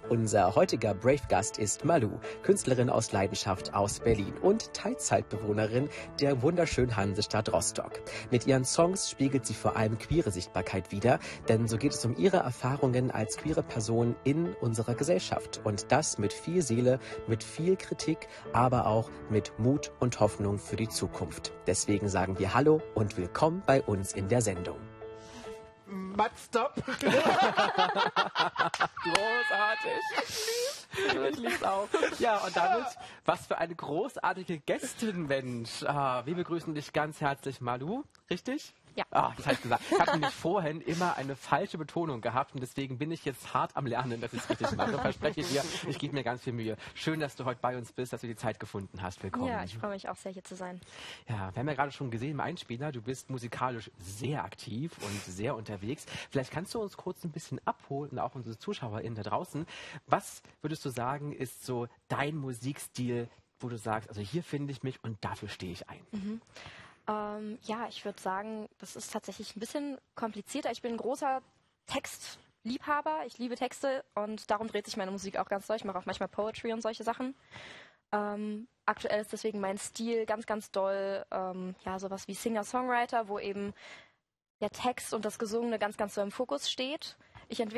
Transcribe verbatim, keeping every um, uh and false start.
Unser heutiger Brave-Gast ist Malou, Künstlerin aus Leidenschaft aus Berlin und Teilzeitbewohnerin der wunderschönen Hansestadt Rostock. Mit ihren Songs spiegelt sie vor allem queere Sichtbarkeit wider, denn so geht es um ihre Erfahrungen als queere Person in unserer Gesellschaft. Und das mit viel Seele, mit viel Kritik, aber auch mit Mut und Hoffnung für die Zukunft. Deswegen sagen wir Hallo und willkommen bei uns in der Sendung. Matt, stop! Großartig! Ich lieb's auch. Ja, und damit, was für eine großartige Gästin, Mensch. Ah, wir begrüßen dich ganz herzlich, Malou, richtig? Ja. Ah, das habe ich gesagt. Ich habe nämlich vorhin immer eine falsche Betonung gehabt und deswegen bin ich jetzt hart am Lernen, dass ich es richtig mache. Verspreche ich dir, ich gebe mir ganz viel Mühe. Schön, dass du heute bei uns bist, dass du die Zeit gefunden hast. Willkommen. Ja, ich freue mich auch sehr, hier zu sein. Ja, wir haben ja gerade schon gesehen im Einspieler, du bist musikalisch sehr aktiv und sehr unterwegs. Vielleicht kannst du uns kurz ein bisschen abholen, auch unsere ZuschauerInnen da draußen. Was würdest du sagen, ist so dein Musikstil, wo du sagst, also hier finde ich mich und dafür stehe ich ein? Mhm. Ähm, ja, ich würde sagen, das ist tatsächlich ein bisschen komplizierter. Ich bin ein großer Textliebhaber. Ich liebe Texte und darum dreht sich meine Musik auch ganz doll. Ich mache auch manchmal Poetry und solche Sachen. Ähm, aktuell ist deswegen mein Stil ganz, ganz doll, ähm, ja, sowas wie Singer-Songwriter, wo eben der Text und das Gesungene ganz, ganz so im Fokus steht. Ich entwickle